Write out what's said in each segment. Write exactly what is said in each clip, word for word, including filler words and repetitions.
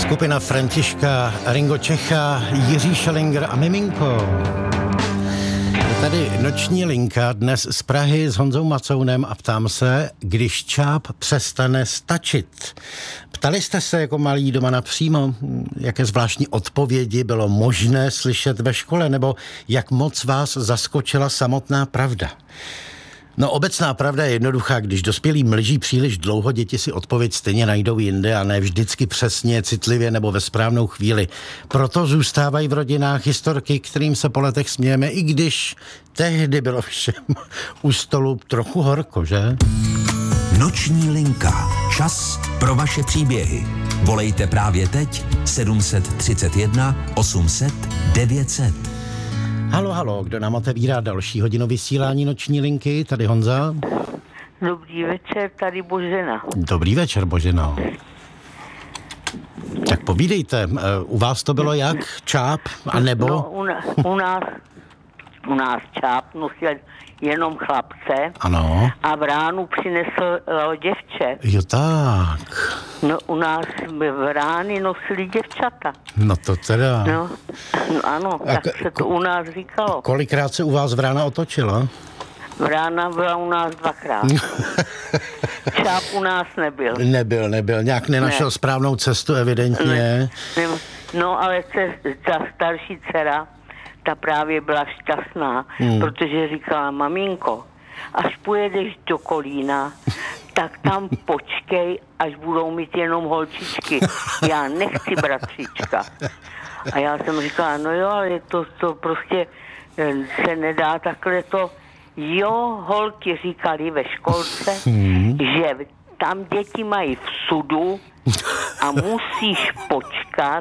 Skupina Františka, Ringo Čecha, Jiří Šelinger a Miminko. Je tady noční linka dnes z Prahy s Honzou Macounem a ptám se, když čáp přestane stačit. Ptali jste se jako malí doma napřímo, jaké zvláštní odpovědi bylo možné slyšet ve škole, nebo jak moc vás zaskočila samotná pravda? No, obecná pravda je jednoduchá, když dospělí mlží příliš dlouho, děti si odpověď stejně najdou jinde a ne vždycky přesně, citlivě nebo ve správnou chvíli. Proto zůstávají v rodinách historky, kterým se po letech smějeme, i když tehdy bylo všem u stolu trochu horko, že? Noční linka. Čas pro vaše příběhy. Volejte právě teď sedm set třicet jedna osm set devět set. Halo, halo, kdo nám otevírá další hodinu vysílání noční linky? Tady Honza. Dobrý večer, tady Božena. Dobrý večer, Boženo. Tak povídejte, u vás to bylo jak? Čáp? A nebo? No, u, na, u nás u nás čáp nosil jenom chlapce. Ano. A v ránu přinesl děvče. Jo, tak. No, u nás v rány nosili děvčata. No to teda. No, no ano, A tak k- se to u nás říkalo. Kolikrát se u vás vrána otočila? Vrána byla u nás dvakrát. Čáp u nás nebyl. Nebyl, nebyl. Nějak nenašel Ne. správnou cestu, evidentně. Ne, ne, no, ale se, ta starší dcera, ta právě byla šťastná, hmm. protože říkala, maminko, až pojedeš do Kolína, tak tam počkej, až budou mít jenom holčičky. Já nechci bratříčka. A já jsem říkala, no jo, ale to, to prostě se nedá takhle to. Jo, holky říkali ve školce, hmm. že tam děti mají v sudu a musíš počkat,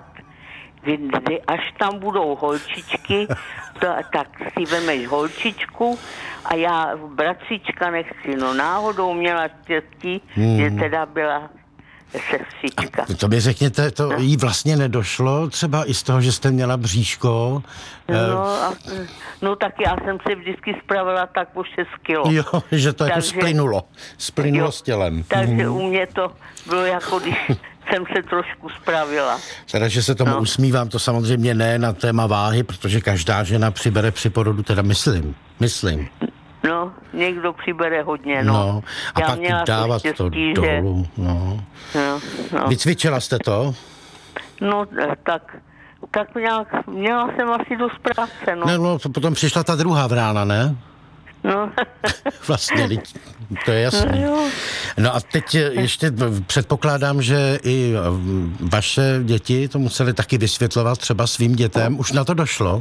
kdy, až tam budou holčičky, to, tak si vemeš holčičku a já bratříčka nechci. No náhodou měla štěstí, hmm. že teda byla sestřička. To mi řekněte, to no. jí vlastně nedošlo, třeba i z toho, že jste měla bříško. No, a, no tak já jsem se vždycky spravila tak po šest kilo. Jo, že to takže, jako splynulo. Splynulo jo, s tělem. Takže hmm. u mě to bylo jako když jsem se trošku spravila. Teda, že se tomu no. usmívám, to samozřejmě ne na téma váhy, protože každá žena přibere při porodu, teda myslím, myslím. No, někdo přibere hodně, no. no a já pak dávat to, štěstí, to dolů, že... no. No, no. Vycvičila jste to? No, tak, tak nějak, měla jsem asi dost práce, no. Ne, no, to potom přišla ta druhá vrána, ne? No. Vlastně, to je jasný. No, no a teď ještě předpokládám, že i vaše děti to museli taky vysvětlovat třeba svým dětem. Už na to došlo?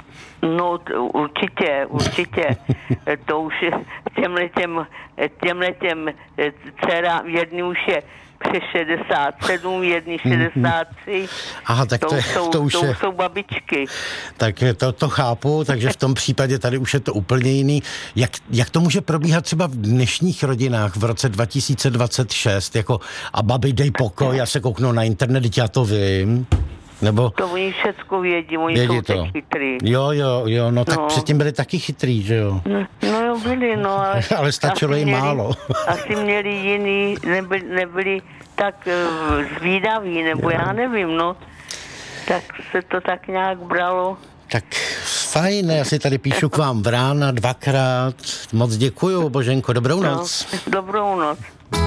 No, určitě, určitě. To už těmhletěm, těmhletěm dcera, jedný už je přes šedesát sedm, jedný šedesát tři. Aha, tak to, to, je, jsou, to už to je... jsou babičky. Tak to, to chápu, takže v tom případě tady už je to úplně jiný. Jak, jak to může probíhat třeba v dnešních rodinách v roce dva tisíce dvacet šest? Jako, a babi, dej pokoj, já se kouknu na internet, já to vím. Nebo... To oni všecko vědí, oni vědí jsou to. teď chytrý. Jo, jo, jo, no tak no. předtím byli taky chytrý, že jo? No, no jo, byli, no ale... ale stačilo jim měli, málo. Asi měli jiný, nebyli, nebyli tak uh, zvídaví, nebo já nevím, no. Tak se to tak nějak bralo. Tak fajn, já si tady píšu k vám v rána dvakrát. Moc děkuju, Boženko, dobrou noc. No, dobrou noc.